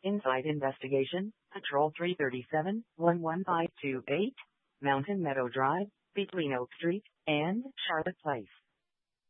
Inside Investigation, Patrol 337, 11528, Mountain Meadow Drive, between Oak Street and Charlotte Place.